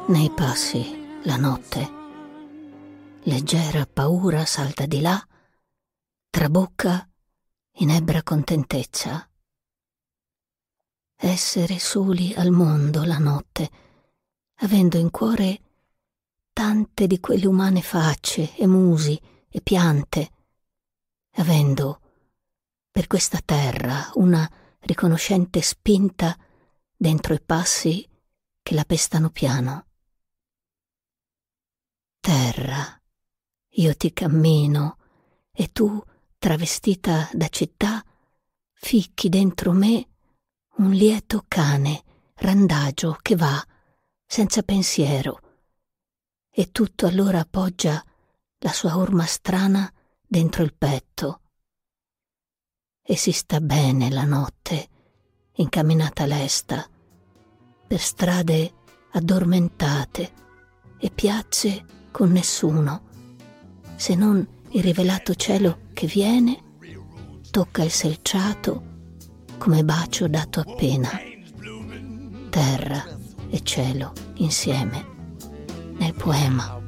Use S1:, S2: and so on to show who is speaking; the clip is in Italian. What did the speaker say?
S1: Nei passi la notte, leggera paura salta di là, trabocca inebra contentezza. Essere soli al mondo la notte, avendo in cuore tante di quelle umane facce e musi e piante, avendo per questa terra una riconoscente spinta dentro i passi che la pestano piano. Terra, io ti cammino e tu, travestita da città, ficchi dentro me un lieto cane randagio che va senza pensiero, e tutto allora appoggia la sua orma strana dentro il petto. E si sta bene la notte, incamminata lesta, per strade addormentate e piazze con nessuno, se non il rivelato cielo che viene, tocca il selciato come bacio dato appena. Terra e cielo insieme nel poema.